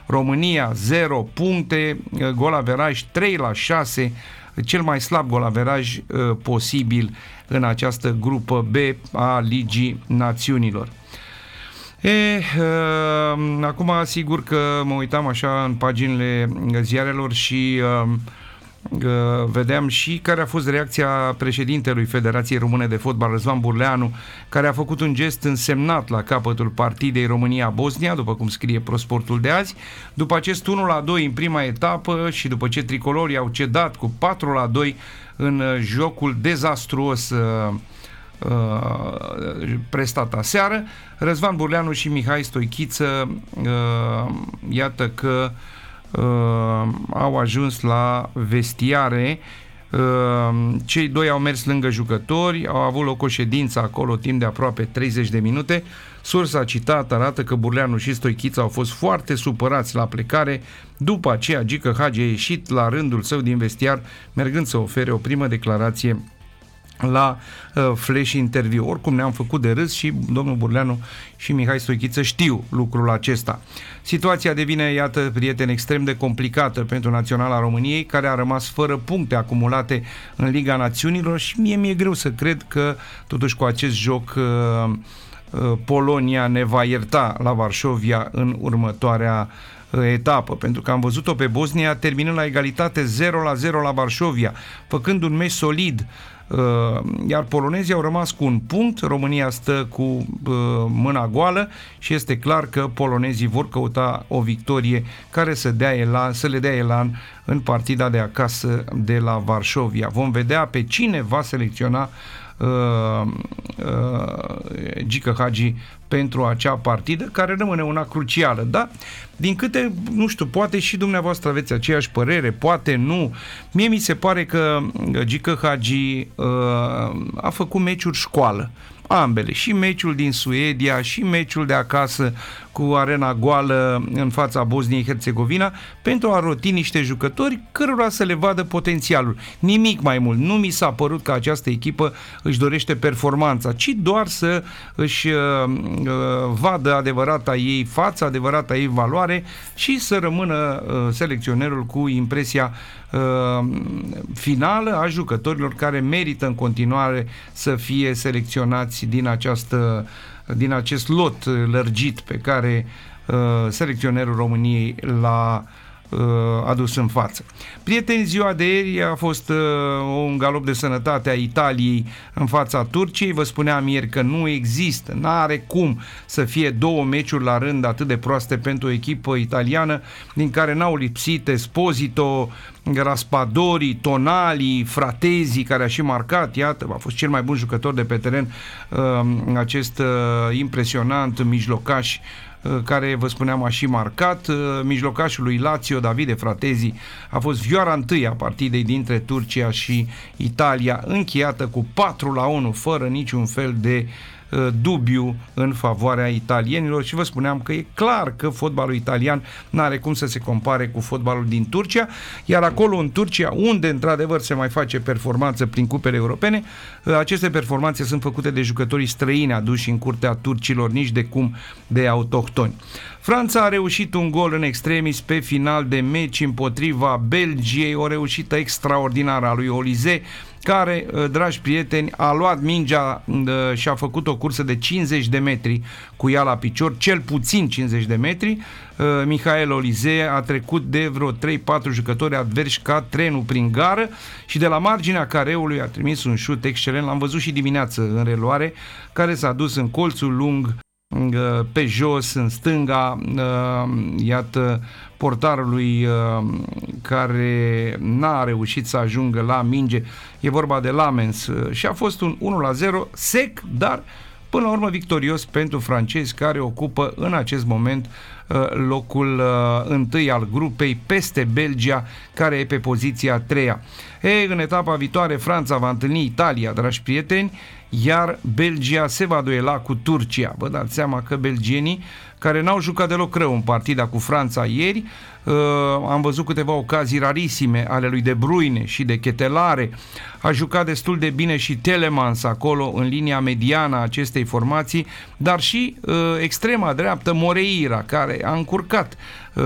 România 0 puncte, golaveraj 3-6, cel mai slab golaveraj posibil în această grupă B a Ligii Națiunilor. Acum sigur că mă uitam așa în paginile ziarelor și vedeam și care a fost reacția președintelui Federației Române de Fotbal, Răzvan Burleanu, care a făcut un gest însemnat la capătul partidei România-Bosnia, după cum scrie Prosportul de azi, după acest 1-2 în prima etapă și după ce tricolorii au cedat cu 4-2 în jocul dezastruos prestat aseară. Răzvan Burleanu și Mihai Stoichiță iată că au ajuns la vestiare. Cei doi au mers lângă jucători, au avut loc o ședință acolo timp de aproape 30 de minute. Sursa citată arată că Burleanu și Stoichiță au fost foarte supărați la plecare. După aceea Gică Hagi a ieșit la rândul său din vestiar, mergând să ofere o primă declarație la flash interview. Oricum ne-am făcut de râs și domnul Burleanu și Mihai Stoichiță știu lucrul acesta. Situația devine, iată, prieteni, extrem de complicată pentru Naționala României, care a rămas fără puncte acumulate în Liga Națiunilor și mie mi-e greu să cred că totuși cu acest joc Polonia ne va ierta la Varșovia în următoarea etapă, pentru că am văzut-o pe Bosnia terminând la egalitate 0-0 la Varșovia, făcând un meci solid, iar polonezii au rămas cu un punct. România stă cu mâna goală și este clar că polonezii vor căuta o victorie care să le dea elan în partida de acasă de la Varșovia. Vom vedea pe cine va selecționa Gică Hagi pentru acea partidă, care rămâne una crucială. Da? Din câte, nu știu, poate și dumneavoastră aveți aceeași părere, poate nu. Mie mi se pare că Gică Hagi a făcut meciuri școală. Ambele, și meciul din Suedia și meciul de acasă cu arena goală în fața Bosniei-Herțegovina, pentru a roti niște jucători cărora să le vadă potențialul. Nimic mai mult. Nu mi s-a părut că această echipă își dorește performanța, ci doar să își vadă adevărata ei față, adevărata ei valoare și să rămână selecționerul cu impresia finală a jucătorilor care merită în continuare să fie selecționați din acest lot lărgit pe care selecționerul României l-a adus în față. Prieteni, ziua de ieri a fost un galop de sănătate a Italiei în fața Turciei. Vă spuneam ieri că nu există, n-are cum să fie două meciuri la rând atât de proaste pentru o echipă italiană, din care n-au lipsit Esposito, Raspadori, Tonali, Fratezi, care a și marcat, iată, a fost cel mai bun jucător de pe teren, acest impresionant mijlocaș care, vă spuneam, a și marcat. Mijlocașul lui Lazio, Davide Fratezi, a fost vioara întâi a partidei dintre Turcia și Italia, încheiată cu 4-1, fără niciun fel de dubiu în favoarea italienilor, și vă spuneam că e clar că fotbalul italian n-are cum să se compare cu fotbalul din Turcia, iar acolo în Turcia, unde într-adevăr se mai face performanță prin cupele europene, aceste performanțe sunt făcute de jucătorii străini aduși în curtea turcilor, nici de cum de autohtoni. Franța a reușit un gol în extremis pe final de meci împotriva Belgiei, o reușită extraordinară a lui Olise, care, dragi prieteni, a luat mingea și a făcut o cursă de 50 de metri cu ea la picior, cel puțin 50 de metri. Michael Olise a trecut de vreo 3-4 jucători adversi ca trenul prin gară și de la marginea careului a trimis un șut excelent, l-am văzut și dimineață în reluare, care s-a dus în colțul lung pe jos, în stânga, iată, portarului care n-a reușit să ajungă la minge. E vorba de Lamens și a fost un 1-0 sec, dar până la urmă victorios pentru francezi, care ocupă în acest moment locul întâi al grupei, peste Belgia, care e pe poziția a treia. În etapa viitoare Franța va întâlni Italia, dragi prieteni, iar Belgia se va duela cu Turcia. Vă dați seama că belgienii, care n-au jucat deloc rău în partida cu Franța ieri, am văzut câteva ocazii rarisime ale lui De Bruyne și de Ketelare, a jucat destul de bine și Telemans acolo în linia mediană a acestei formații, dar și extrema dreaptă Moreira, care a încurcat